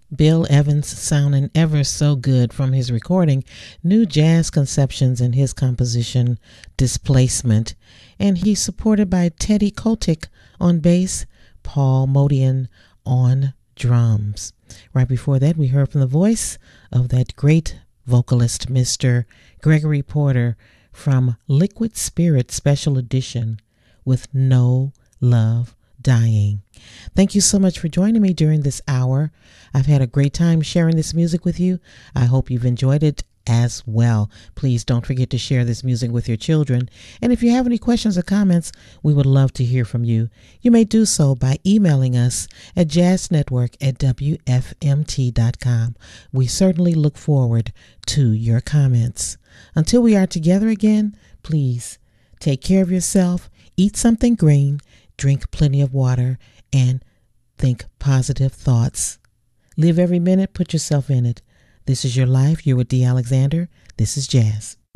Bill Evans sounding ever so good from his recording, New Jazz Conceptions, and his composition, Displacement. And he's supported by Teddy Kotick on bass, Paul Motian on drums. Right before that, we heard from the voice of that great vocalist, Mr. Gregory Porter, from Liquid Spirit Special Edition with No Love Dying. Thank you so much for joining me during this hour. I've had a great time sharing this music with you. I hope you've enjoyed it as well. Please don't forget to share this music with your children. And if you have any questions or comments, we would love to hear from you. You may do so by emailing us at jazznetwork@wfmt.com. We certainly look forward to your comments. Until we are together again, please take care of yourself, eat something green, drink plenty of water, and think positive thoughts. Live every minute, put yourself in it. This is your life. You're with D. Alexander. This is Jazz.